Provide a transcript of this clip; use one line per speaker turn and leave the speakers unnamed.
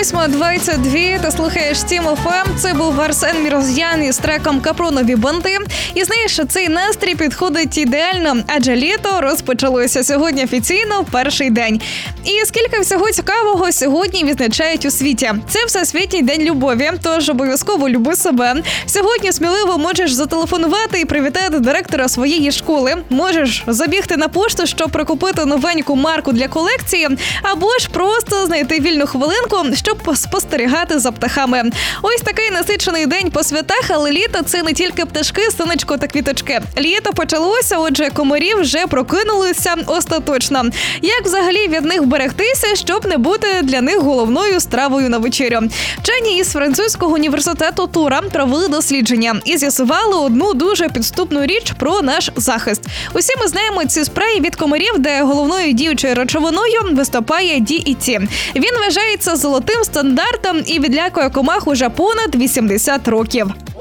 8:22, ти слухаєш Тім ФМ. Це був Арсен Мірзоян із треком «Капронові бинти». І знаєш, цей настрій підходить ідеально, адже літо розпочалося сьогодні офіційно перший день. І скільки всього цікавого сьогодні відзначають у світі. Це Всесвітній день любові, тож обов'язково люби себе. Сьогодні сміливо можеш зателефонувати і привітати директора своєї школи. Можеш забігти на пошту, щоб прикупити новеньку марку для колекції, або ж просто знайти вільну хвилинку, щоб спостерігати за птахами. Ось такий насичений день по святах, але літо – це не тільки пташки, сонечко та квіточки. Літо почалося, отже, комарі вже прокинулися остаточно. Як взагалі від них берегтися, щоб не бути для них головною стравою на вечерю? Вчені із французького університету Тура провели дослідження і з'ясували одну дуже підступну річ про наш захист. Усі ми знаємо ці спреї від комарів, де головною діючою речовиною виступає DEET. Він вважається золотим стандартом і відлякує комах уже понад 80 років.